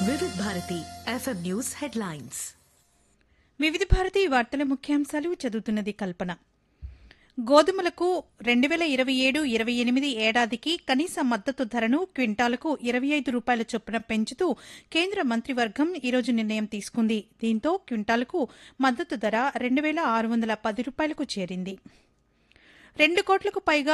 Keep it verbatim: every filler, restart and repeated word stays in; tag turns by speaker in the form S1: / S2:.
S1: వివిధ Bharati FM news headlines.
S2: వివిధ భారతి వార్తల ముఖ్యాంశాలు చదువుతున్నది కల్పన. గోధుమలకు రెండు వేల ఇరవై ఏడు ఇరవై ఎనిమిది ఏడాదికి కనీస మద్దతు ధరను క్వింటాలకు ఇరవై ఐదు రూపాయల చొప్పున పెంచుతూ కేంద్ర మంత్రివర్గం ఈరోజు నిర్ణయం తీసుకుంది. దీంతో క్వింటాలకు మద్దతు ధర రెండు వేల ఆరు వందల పది రూపాయలకు చేరింది. రెండు కోట్లకు పైగా